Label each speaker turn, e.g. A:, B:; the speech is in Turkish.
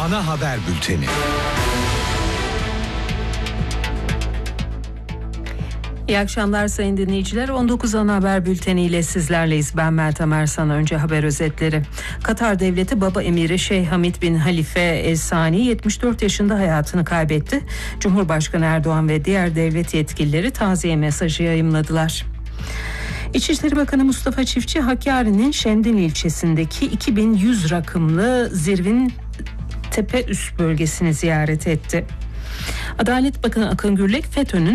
A: ana haber bülteni.
B: İyi akşamlar sayın dinleyiciler. 19 ana haber bülteniyle sizlerleyiz. Ben Meltem Ersan. Önce haber özetleri. Katar Devleti Baba Emiri Şeyh Hamid bin Halife El Sani 74 yaşında hayatını kaybetti. Cumhurbaşkanı Erdoğan ve diğer devlet yetkilileri taziye mesajı yayımladılar. İçişleri Bakanı Mustafa Çiftçi, Hakkari'nin Şemdin ilçesindeki 2100 rakımlı Zirvin Tepe Üst bölgesini ziyaret etti. Adalet Bakanı Akın Gürlek, FETÖ'nün